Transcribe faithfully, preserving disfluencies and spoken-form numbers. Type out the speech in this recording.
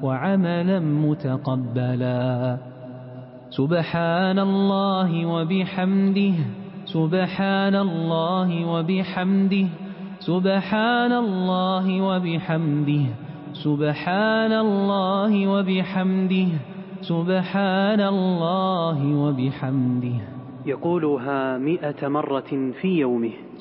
عملا متقبلا. سبحان الله وبحمده سبحان الله وبحمده سبحان الله وبحمده سبحان الله وبحمده سبحان الله وبحمده. يقولها مئة مرة في يومه.